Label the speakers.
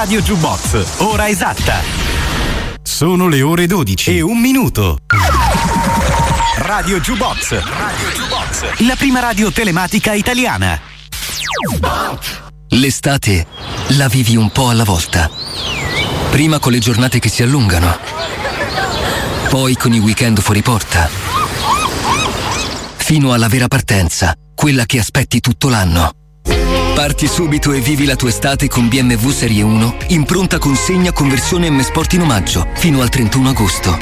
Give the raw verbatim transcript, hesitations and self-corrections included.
Speaker 1: Radio Jukebox, ora esatta. Sono le ore dodici e un minuto. Radio Jukebox, Radio Jukebox, la prima radio telematica italiana.
Speaker 2: L'estate la vivi un po' alla volta. Prima con le giornate che si allungano, poi con i weekend fuori porta, fino alla vera partenza, quella che aspetti tutto l'anno. Parti subito e vivi la tua estate con B M W Serie uno in pronta consegna con versione M Sport in omaggio fino al trentuno agosto.